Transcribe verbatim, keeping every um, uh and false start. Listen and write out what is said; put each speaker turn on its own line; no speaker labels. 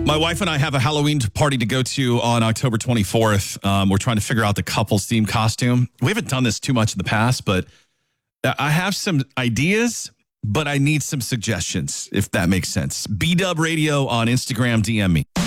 My wife and I have a Halloween party to go to on October twenty-fourth. Um, we're trying to figure out the couple's theme costume. We haven't done this too much in the past, but I have some ideas, but I need some suggestions, if that makes sense. B-Dub Radio on Instagram, D M me.